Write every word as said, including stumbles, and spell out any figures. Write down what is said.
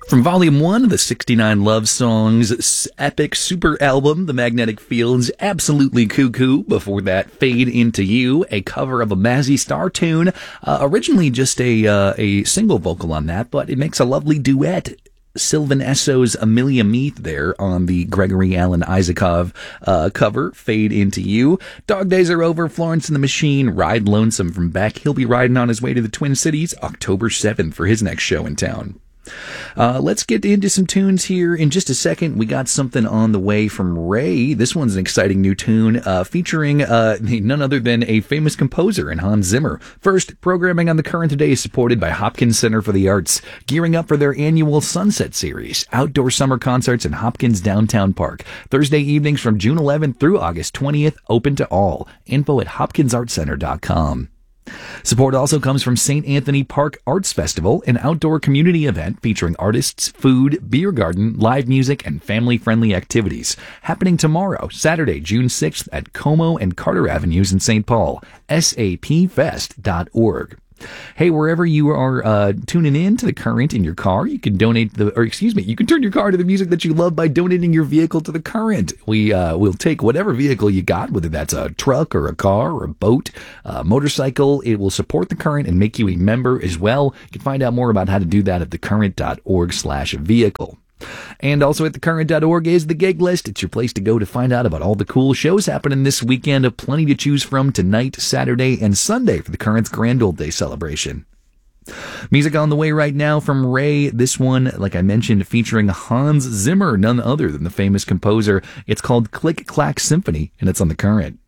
From Volume one of the sixty-nine Love Songs epic super album, The Magnetic Fields, Absolutely Cuckoo. Before that, Fade Into You, a cover of a Mazzy Star tune. Uh, originally just a uh, a single vocal on that, but it makes a lovely duet. Sylvan Esso's Amelia Meath there on the Gregory Alan Isakov uh, cover, Fade Into You. Dog Days Are Over, Florence and the Machine, Ride Lonesome from Beck. He'll be riding on his way to the Twin Cities October seventh for his next show in town. Uh, let's get into some tunes here in just a second. We got something on the way from Ray. This one's an exciting new tune uh, featuring uh, none other than a famous composer in Hans Zimmer. First, programming on the Current today is supported by Hopkins Center for the Arts, gearing up for their annual Sunset Series, outdoor summer concerts in Hopkins Downtown Park. Thursday evenings from June eleventh through August twentieth, open to all. Info at hopkins art center dot com. Support also comes from Saint Anthony Park Arts Festival, an outdoor community event featuring artists, food, beer garden, live music, and family-friendly activities. Happening tomorrow, Saturday, June sixth at Como and Carter Avenues in Saint Paul. S A P fest dot org. Hey, wherever you are uh, tuning in to the Current in your car, you can donate the, or excuse me, you can turn your car to the music that you love by donating your vehicle to the Current. We uh, will take whatever vehicle you got, whether that's a truck or a car or a boat, a motorcycle. It will support the Current and make you a member as well. You can find out more about how to do that at thecurrent.org slash vehicle. And also at thecurrent dot org is the gig list. It's your place to go to find out about all the cool shows happening this weekend. Plenty to choose from tonight, Saturday, and Sunday for the Current's Grand Old Day celebration. Music on the way right now from Ray. This one, like I mentioned, featuring Hans Zimmer, none other than the famous composer. It's called Click Clack Symphony, and it's on the Current.